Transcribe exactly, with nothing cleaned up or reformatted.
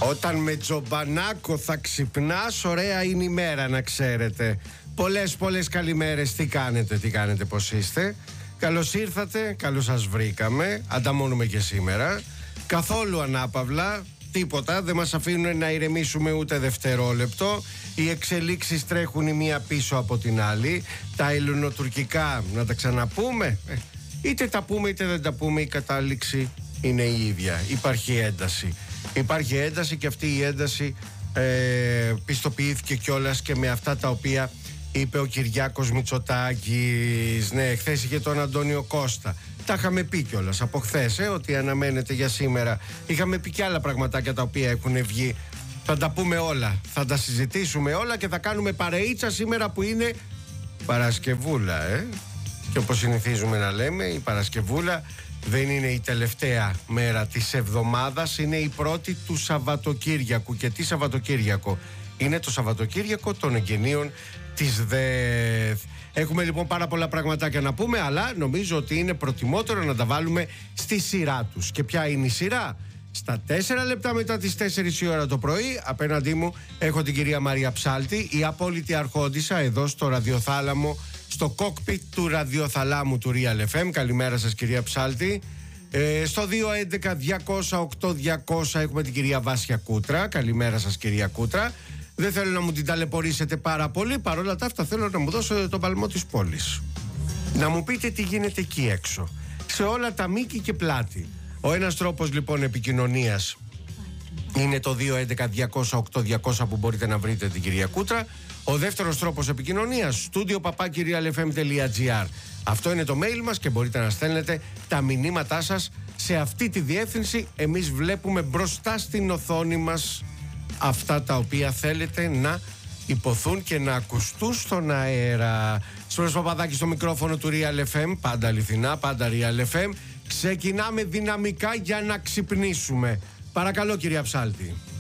Όταν με τζομπανάκο θα ξυπνάς, ωραία είναι η μέρα, να ξέρετε. Πολλές πολλές καλημέρες. Τι κάνετε, τι κάνετε, πώς είστε? Καλώς ήρθατε, καλώς σας βρήκαμε. Ανταμώνουμε και σήμερα. Καθόλου ανάπαυλα, τίποτα. Δεν μας αφήνουν να ηρεμήσουμε ούτε δευτερόλεπτο. Οι εξελίξεις τρέχουν η μία πίσω από την άλλη. Τα ελληνοτουρκικά, να τα ξαναπούμε? Ε, είτε τα πούμε είτε δεν τα πούμε, η κατάληξη είναι η ίδια. Υπάρχει ένταση. Υπάρχει ένταση και αυτή η ένταση ε, πιστοποιήθηκε κιόλας και με αυτά τα οποία είπε ο Κυριάκος Μητσοτάκης. Ναι, χθες είχε τον Αντώνιο Κώστα. Τα είχαμε πει κιόλας από χθες, ε, ότι αναμένεται για σήμερα. Είχαμε πει κι άλλα πραγματάκια τα οποία έχουν βγει. Θα τα πούμε όλα, θα τα συζητήσουμε όλα και θα κάνουμε παρεΐτσα σήμερα που είναι Παρασκευούλα, ε. Και όπως συνηθίζουμε να λέμε, η Παρασκευούλα δεν είναι η τελευταία μέρα της εβδομάδας, είναι η πρώτη του Σαββατοκύριακου. Και τι Σαββατοκύριακο? Είναι το Σαββατοκύριακο των εγγενείων της ΔΕΘ. Έχουμε λοιπόν πάρα πολλά πραγματάκια να πούμε, αλλά νομίζω ότι είναι προτιμότερο να τα βάλουμε στη σειρά τους. Και ποια είναι η σειρά? Στα τέσσερα λεπτά μετά τις τέσσερις η ώρα το πρωί, απέναντί μου έχω την κυρία Μαρία Ψάλτη, η απόλυτη αρχόντισσα εδώ στο ραδιοθάλαμο, στο κόκπιτ του ραδιοθαλάμου του Real εφ εμ. Καλημέρα σας, κυρία Ψάλτη. Ε, στο δύο έντεκα διακόσια οκτώ διακόσια έχουμε την κυρία Βάσια Κούτρα. Καλημέρα σας, κυρία Κούτρα. Δεν θέλω να μου την ταλαιπωρήσετε πάρα πολύ, παρόλα τα αυτά θέλω να μου δώσετε τον παλμό της πόλης. Να μου πείτε τι γίνεται εκεί έξω, σε όλα τα μήκη και πλάτη. Ο ένας τρόπος λοιπόν επικοινωνίας είναι το δύο έντεκα διακόσια οκτώ διακόσια που μπορείτε να βρείτε την κυρία Κούτρα. Ο δεύτερος τρόπος επικοινωνίας, studio παπάκι real f m dot g r. Αυτό είναι το mail μας και μπορείτε να στέλνετε τα μηνύματά σας σε αυτή τη διεύθυνση. Εμείς βλέπουμε μπροστά στην οθόνη μας αυτά τα οποία θέλετε να υποθούν και να ακουστούν στον αέρα. Σπύρος Παπαδάκης στο μικρόφωνο του Real εφ εμ, πάντα αληθινά, πάντα Real εφ εμ. Ξεκινάμε δυναμικά για να ξυπνήσουμε. Παρακαλώ, κυρία Ψάλτη.